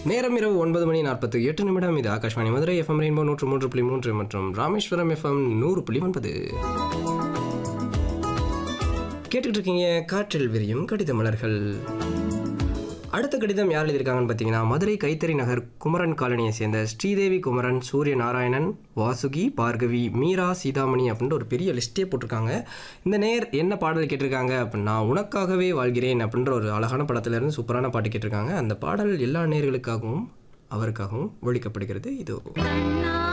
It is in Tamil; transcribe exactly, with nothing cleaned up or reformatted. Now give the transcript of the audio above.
நேரம் இரவு ஒன்பது மணி நாற்பத்தி எட்டு நிமிடம். இது ஆகாஷ்வாணி மதுரை எஃப்எம் ரெயின்போ நூற்று மூன்று புள்ளி மூன்று மற்றும் ராமேஸ்வரம் எஃப்எம் நூறு புள்ளி ஒன்பது. கேட்டுக்கிட்டு இருக்கீங்க காற்றில் விரியும் கடித மலர்கள். அடுத்த கடிதம் யார் எழுதியிருக்காங்கன்னு பார்த்தீங்கன்னா, மதுரை கைத்தறி நகர் குமரன் காலனியை சேர்ந்த ஸ்ரீதேவி குமரன், சூரிய நாராயணன், வாசுகி, பார்கவி, மீரா, சீதாமணி அப்படின்ட்டு ஒரு பெரிய லிஸ்ட்டே போட்டிருக்காங்க. இந்த நேர் என்ன பாடல் கேட்டிருக்காங்க அப்படின்னா, உனக்காகவே வாழ்கிறேன் அப்படின்ற ஒரு அழகான படத்திலிருந்து சூப்பரான பாட்டு கேட்டிருக்காங்க. அந்த பாடல் எல்லா நேர்களுக்காகவும் அவருக்காகவும் ஒழிக்கப்படுகிறது. இதோ